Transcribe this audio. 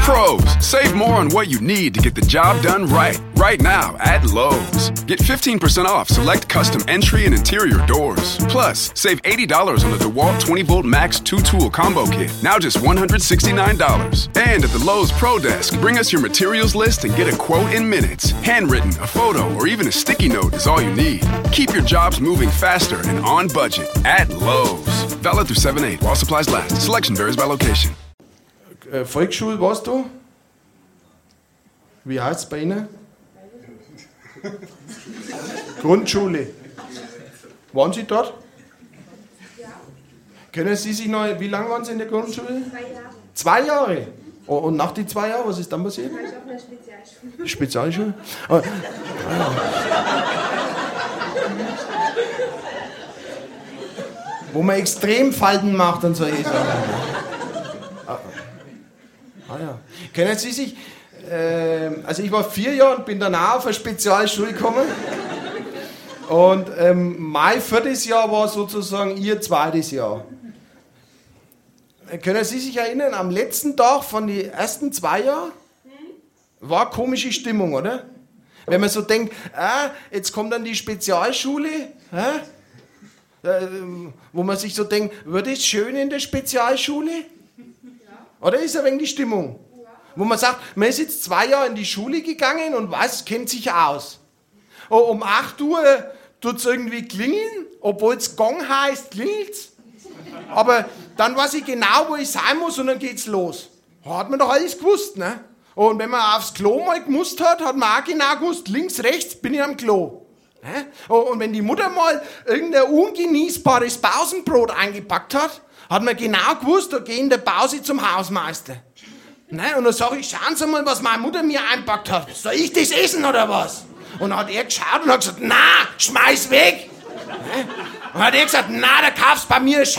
Pros, save more on what you need to get the job done right. Right now at Lowe's. Get 15% off select custom entry and interior doors. Plus, save $80 on the DeWalt 20-volt Max 2-tool combo kit. Now just $169. And at the Lowe's Pro Desk, bring us your materials list and get a quote in minutes. Handwritten, a photo, or even a sticky note is all you need. Keep your jobs moving faster and on budget at Lowe's. Valid through 7/8 while supplies last. Selection varies by location. Volksschule warst du? Wie heißt es bei Ihnen? Grundschule. Waren Sie dort? Ja. Können Sie sich noch, wie lange waren Sie in der Grundschule? 2 Jahre. 2 Jahre? Oh, und nach den 2 Jahren, was ist dann passiert? War ich auf einer Spezialschule. Spezialschule? Ah, ja. Wo man Extremfalten macht und solche Sachen. Ah ja. Können Sie sich, also ich war 4 Jahre und bin danach auf eine Spezialschule gekommen. Und mein 4. Jahr war sozusagen Ihr 2. Jahr. Können Sie sich erinnern, am letzten Tag von den ersten 2 Jahren war komische Stimmung, oder? Wenn man so denkt, jetzt kommt dann die Spezialschule, wo man sich so denkt, wird es schön in der Spezialschule? Oder ist ein wenig die Stimmung? Ja. Wo man sagt, man ist jetzt 2 Jahre in die Schule gegangen und kennt sich aus. Oh, um 8 Uhr tut es irgendwie klingeln, obwohl es Gong heißt, klingelt's. Aber dann weiß ich genau, wo ich sein muss und dann geht's los. Hat man doch alles gewusst, ne? Und wenn man aufs Klo mal gemusst hat, hat man auch genau gewusst, links, rechts bin ich am Klo. Ne? Und wenn die Mutter mal irgendein ungenießbares Pausenbrot eingepackt hat, hat man genau gewusst, da gehe ich in der Pause zum Hausmeister. Ne? Und dann sage ich, schauen Sie mal, was meine Mutter mir einpackt hat. Soll ich das essen oder was? Und dann hat er geschaut und hat gesagt, na, schmeiß weg. Ne? Und dann hat er gesagt, na, da kaufst bei mir